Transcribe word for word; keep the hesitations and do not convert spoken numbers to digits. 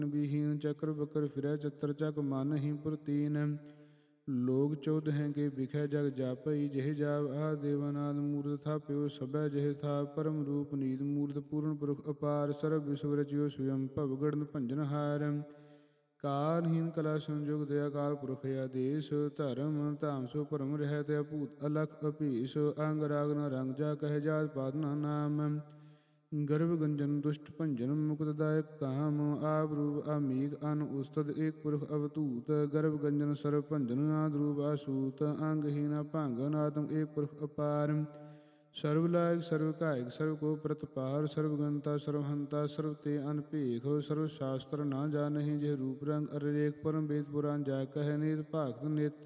विहीन चक्र बकर फिरै चतर चक मन ही पुरतीन लोग चौद हैं के बिखै जग जापई जह जाव आ देवानाद मूर्त था प्यो सबै जह था परम रूप नीत मूर्त पूर्ण पुरख अपार सर्व विश्व रचियो स्वयं भवगण भंजन हार कालहीन कला संयोग दया काल पुरख आदेश धर्म धाम सो परम रहत अभूत अलख अभीस अंग राग न रंग जा कह जात पादना नाम गर्भ गंजन दुष्ट भंजन मुक्तदायक काम आप रूप आमीक अन उस्तद एक पुरख अवतूत गर्भ गंजन सर्व भंजन नाद रूप आसूत अंगहीन भांगन आत्म एक पुरख अपार सर्व लायक सर्व कायक सर्व को प्रतपार सर्वगंता सर्वहंता सर्व ते अनभेख सर्व शास्त्र ना जानहि जह रूप रंग अरलेख परम वेद पुराण जा कह नित भागत नित